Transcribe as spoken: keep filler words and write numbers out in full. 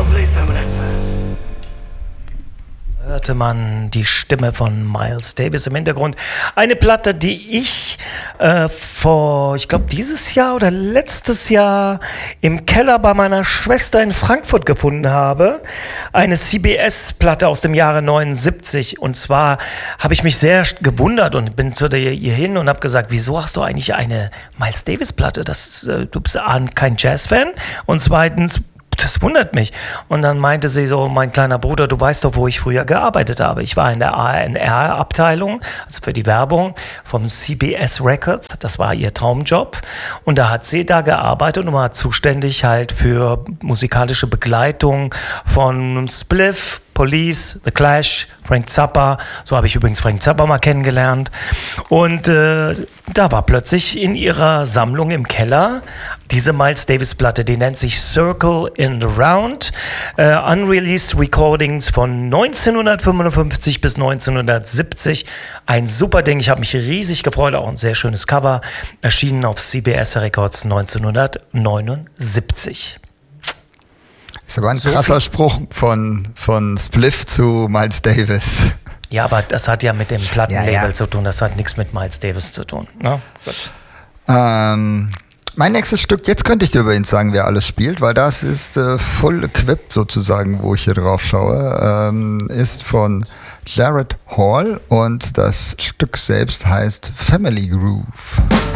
Hörte man die Stimme von Miles Davis im Hintergrund. Eine Platte, die ich äh, vor, ich glaube dieses Jahr oder letztes Jahr im Keller bei meiner Schwester in Frankfurt gefunden habe. Eine C B S-Platte aus dem Jahre neunundsiebzig. Und zwar habe ich mich sehr gewundert und bin zu ihr hin und habe gesagt, wieso hast du eigentlich eine Miles Davis-Platte? Das, äh, du bist A, kein Jazz-Fan und zweitens, das wundert mich. Und dann meinte sie so, mein kleiner Bruder, du weißt doch, wo ich früher gearbeitet habe. Ich war in der A R R-Abteilung, also für die Werbung vom C B S Records. Das war ihr Traumjob. Und da hat sie da gearbeitet und war zuständig halt für musikalische Begleitung von Spliff, Police, The Clash, Frank Zappa. So habe ich übrigens Frank Zappa mal kennengelernt. Und äh, da war plötzlich in ihrer Sammlung im Keller diese Miles Davis Platte, die nennt sich Circle in the Round. Äh, unreleased Recordings von neunzehnhundertfünfundfünfzig bis neunzehnhundertsiebzig. Ein super Ding, ich habe mich riesig gefreut, auch ein sehr schönes Cover. Erschienen auf C B S Records neunzehnhundertneunundsiebzig. Ist aber ein So krasser viel- Spruch von, von Spliff zu Miles Davis. Ja, aber das hat ja mit dem Plattenlabel Ja, ja. zu tun, das hat nichts mit Miles Davis zu tun. Ne? Gut. Ähm, mein nächstes Stück, jetzt könnte ich dir übrigens sagen, wer alles spielt, weil das ist äh, full equipped sozusagen, wo ich hier drauf schaue, ähm, ist von Jared Hall und das Stück selbst heißt Family Groove.